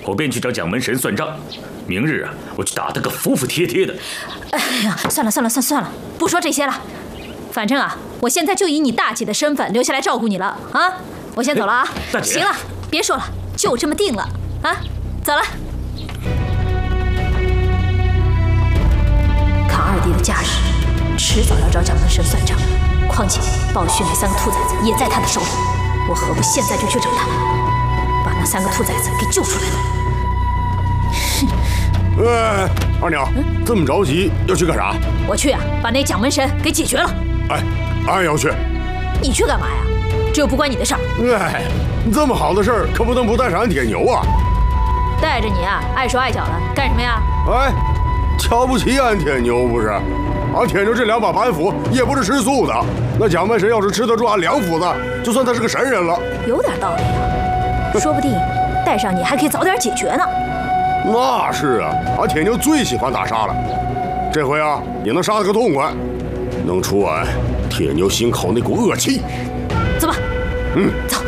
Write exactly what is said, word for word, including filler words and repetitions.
我便去找蒋门神算账。明日啊，我去打他个服服帖帖的。 哎呀，算了算了算算了，不说这些了。反正啊，我现在就以你大姐的身份留下来照顾你了啊！我先走了啊。 大姐， 行了，别说了，就这么定了啊！走了。看二弟的架势，迟早要找蒋门神算账。况且鲍旭那三个兔崽子也在他的手里，我何不现在就去找他，把那三个兔崽子给救出来了？哼！ 哎，二娘，嗯、这么着急要去干啥？ 我去啊，把那蒋门神给解决了。 哎，俺也要去。 你去干嘛呀？这又不关你的事儿。 哎，这么好的事儿可不能不带上俺铁牛啊！ 带着你啊，碍手碍脚的干什么呀？ 哎，瞧不起俺铁牛不是？俺铁牛这两把板斧也不是吃素的。那蒋门神要是吃得住俺两斧子，就算他是个神人了。 有点道理啊，说不定带上你还可以早点解决呢。 那是啊，俺铁牛最喜欢打杀了，这回啊也能杀得个痛快，能出俺铁牛心口那股恶气。 走吧， 嗯， 走。